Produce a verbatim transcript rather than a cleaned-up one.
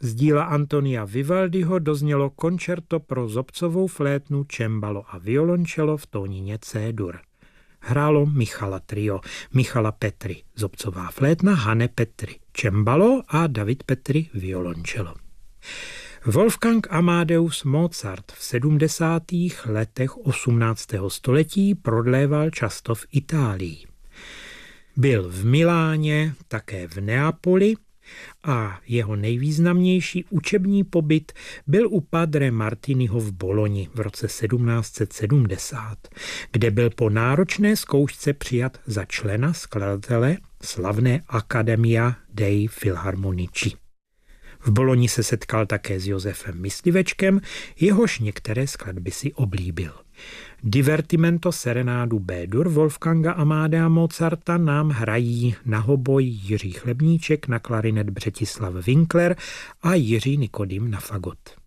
Z díla Antonia Vivaldiho doznělo koncerto pro zobcovou flétnu, cembalo a violoncello v tónině C-dur. Hrálo Michala trio, Michala Petry, zobcová flétna, Hane Petry, cembalo a David Petry, violoncello. Wolfgang Amadeus Mozart v sedmdesátých letech osmnáctého století prodléval často v Itálii. Byl v Miláně, také v Neapoli a jeho nejvýznamnější učební pobyt byl u padre Martiniho v Boloni v roce sedmnáct set sedmdesát, kde byl po náročné zkoušce přijat za člena skladatele slavné Accademia dei Filharmonici. V Boloni se setkal také s Josefem Myslivečkem, jehož některé skladby si oblíbil. Divertimento serenádu B-dur Wolfganga Amadea Mozarta nám hrají na hoboj Jiří Chlebníček, na klarinet Břetislav Winkler a Jiří Nikodým na fagot.